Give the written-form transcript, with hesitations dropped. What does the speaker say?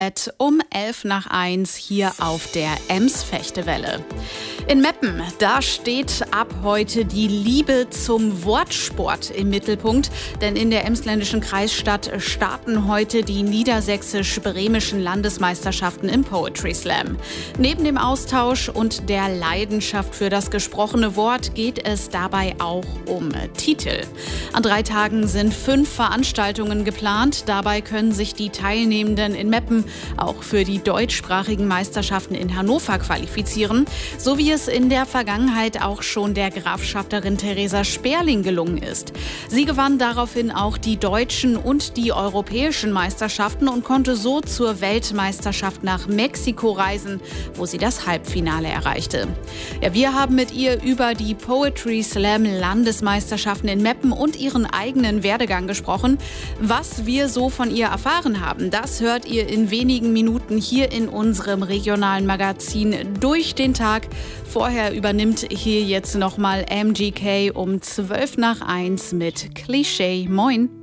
Um 11:11 hier auf der Ems-Fechtewelle. In Meppen, da steht ab heute die Liebe zum Wortsport im Mittelpunkt, denn in der emsländischen Kreisstadt starten heute die niedersächsisch-bremischen Landesmeisterschaften im Poetry Slam. Neben dem Austausch und der Leidenschaft für das gesprochene Wort geht es dabei auch um Titel. An 3 Tagen sind 5 Veranstaltungen geplant. Dabei können sich die Teilnehmenden in Meppen auch für die deutschsprachigen Meisterschaften in Hannover qualifizieren, so wie es in der Vergangenheit auch schon der Grafschafterin Theresa Sperling gelungen ist. Sie gewann daraufhin auch die deutschen und die europäischen Meisterschaften und konnte so zur Weltmeisterschaft nach Mexiko reisen, wo sie das Halbfinale erreichte. Ja, wir haben mit ihr über die Poetry Slam Landesmeisterschaften in Meppen und ihren eigenen Werdegang gesprochen. Was wir so von ihr erfahren haben, das hört ihr in wenigen Minuten hier in unserem regionalen Magazin Durch den Tag. Vorher übernimmt hier jetzt nochmal MGK um 12:01 mit Klischee. Moin.